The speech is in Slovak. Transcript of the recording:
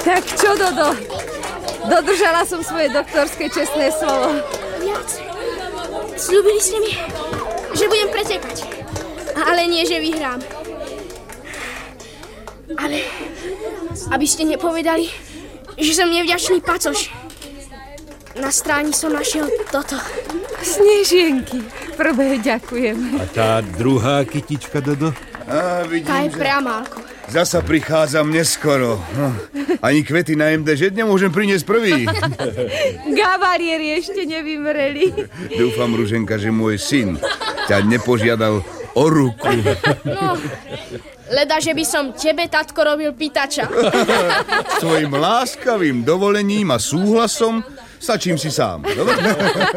Tak čo, Dodo? Dodržala som svoje doktorské čestné slovo. Viac. Sľúbili ste mi, že budem pretekať. Ale nie, že vyhrám. Ale aby ste nepovedali, že som nevďačný pacoš. Na stráni som našiel toto. Snežienky. Prvé ďakujem. A tá druhá kytička, Dodo? Vidím, Tá je pre Amálku. zasa prichádzam neskoro. Ani kvety na MDŽ nemôžem priniesť prvý. Gavarieri ešte nevymreli. Dúfam, Ruženka, že môj syn ťa nepožiadal o ruku. No, leda, že by som tebe, tatko, robil pýtača. Svojim láskavým dovolením a súhlasom stačím si sám. Dobre?